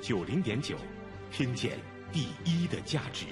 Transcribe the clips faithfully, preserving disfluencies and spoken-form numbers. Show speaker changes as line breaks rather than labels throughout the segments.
九零点九，听见第一的价值。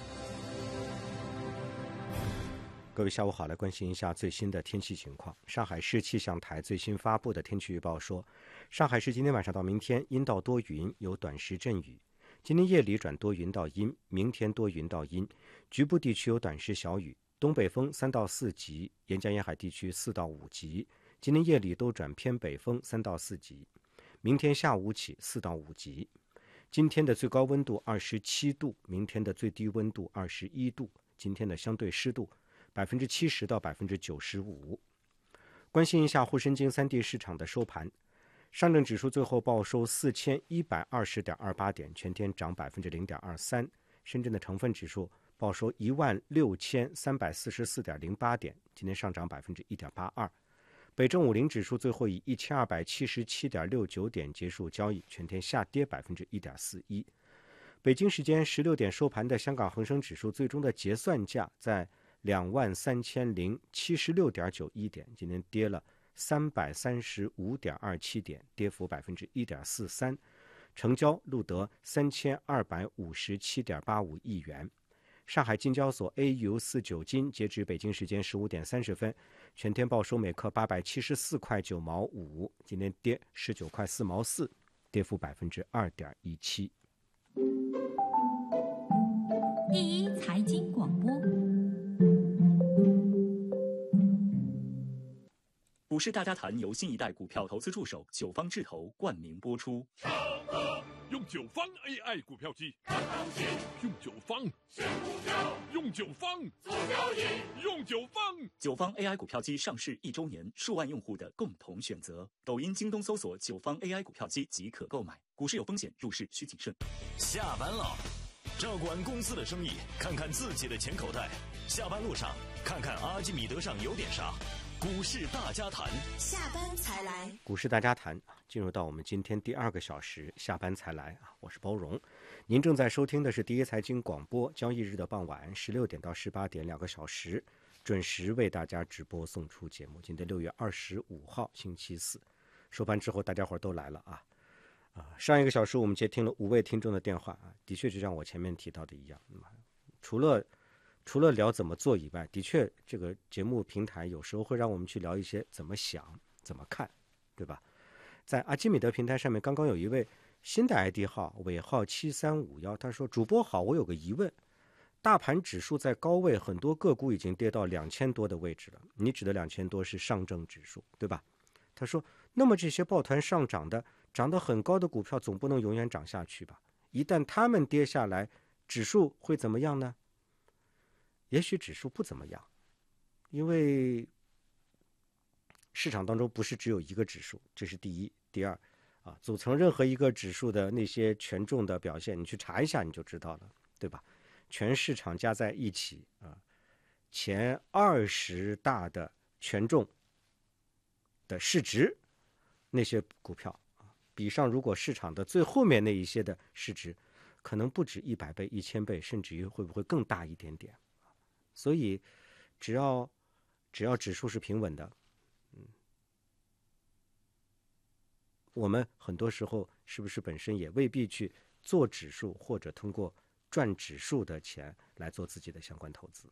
各位下午好，来关心一下最新的天气情况。上海市气象台最新发布的天气预报说，上海市今天晚上到明天阴到多云，有短时阵雨。今天夜里转多云到阴，明天多云到阴，局部地区有短时小雨，东北风三到四级，沿江沿海地区四到五级。今天夜里都转偏北风三到四级，明天下午起四到五级。今天的最高温度二十七度，明天的最低温度二十一度。今天的相对湿度百分之七十到百分之九十五。关心一下沪深京三地市场的收盘，上证指数最后报收四千一百二十点二八点，全天涨百分之零点二三。深圳的成分指数报收一万六千三百四十四点零八点，今天上涨百分之一点八二。北证五零指数最后以一千二百七十七点六九点结束交易，全天下跌百分之一点四一。北京时间十六点收盘的香港恒生指数最终的结算价在两万三千零七十六点九一点，今天跌了三百三十五点二七点，跌幅百分之一点四三，成交录得三千二百五十七点八五亿元。上海金交所 A 五四九金截至北京时间十五点三十分，全天报收每克八百七十四块九毛五，今天跌十九块四毛四，跌幅百分之二点一七。
第一财经广播，
股市大家谈由新一代股票投资助手九方智投冠名播出。
用九方 A I 股票机，用九方选股票，用九方做交易，用九方。
九方 A I 股票机上市一周年，数万用户的共同选择。抖音、京东搜索九方 A I 股票机即可购买。股市有风险，入市需谨慎。
下班了，照管公司的生意，看看自己的钱口袋。下班路上，看看阿基米德上有点啥。股市大家谈，
下班才来。
股市大家谈，进入到我们今天第二个小时，下班才来啊！我是包荣，您正在收听的是第一财经广播，交易日的傍晚十六点到十八点两个小时，准时为大家直播送出节目。今天六月二十五号星期四，收盘之后大家伙都来了啊！啊，上一个小时我们接听了五位听众的电话啊，的确就像我前面提到的一样，嗯、除了除了聊怎么做以外，的确这个节目平台有时候会让我们去聊一些怎么想怎么看，对吧？在阿基米德平台上面刚刚有一位新的 I D 号尾号七三五一，他说主播好，我有个疑问，大盘指数在高位，很多个股已经跌到两千多的位置了，你指的两千多是上证指数对吧？他说那么这些抱团上涨的涨得很高的股票总不能永远涨下去吧，一旦他们跌下来，指数会怎么样呢？也许指数不怎么样，因为市场当中不是只有一个指数，这是第一。第二啊，组成任何一个指数的那些权重的表现，你去查一下你就知道了，对吧？全市场加在一起啊，前二十大的权重的市值，那些股票啊，比上如果市场的最后面那一些的市值，可能不止一百倍、一千倍，甚至于会不会更大一点点？所以，只要只要指数是平稳的，嗯，我们很多时候是不是本身也未必去做指数，或者通过赚指数的钱来做自己的相关投资？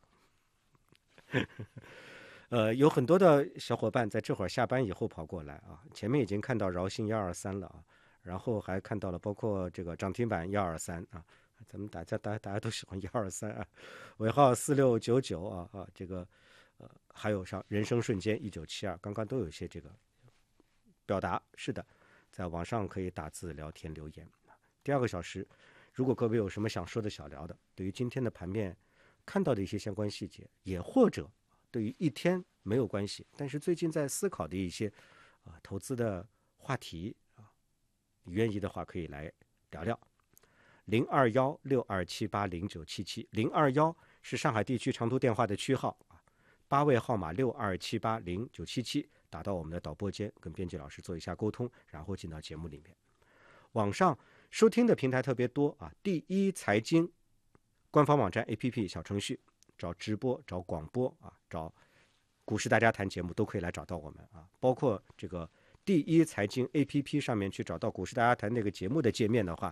呃，有很多的小伙伴在这会儿下班以后跑过来啊，前面已经看到饶信幺二三了啊，然后还看到了包括这个涨停板幺二三啊。咱们大家大家大家都喜欢一二三啊，尾号四六九九啊啊，这个呃还有像人生瞬间一九七二，刚刚都有一些这个表达。是的，在网上可以打字聊天留言。第二个小时，如果各位有什么想说的小聊的，对于今天的盘面看到的一些相关细节，也或者对于一天没有关系，但是最近在思考的一些啊、呃、投资的话题啊，你愿意的话可以来聊聊。零二幺六二七八零九七七，零二幺是上海地区长途电话的区号啊，八位号码六二七八零九七七，打到我们的导播间，跟编辑老师做一下沟通，然后进到节目里面。网上收听的平台特别多啊，第一财经官方网站 A P P 小程序，找直播、找广播啊、找股市大家谈节目都可以来找到我们啊，包括这个第一财经 A P P 上面去找到股市大家谈那个节目的界面的话，